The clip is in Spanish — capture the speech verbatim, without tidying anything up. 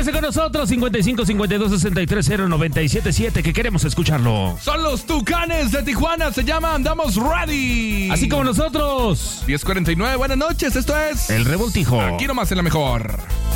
Comuníquese con nosotros, cincuenta y cinco, cincuenta y dos, sesenta y tres, cero, noventa y siete, siete, que queremos escucharlo. Son los Tucanes de Tijuana, se llama Andamos Ready. Así como nosotros. diez cuarenta y nueve, buenas noches, esto es El Revoltijo. Aquí nomás en la mejor.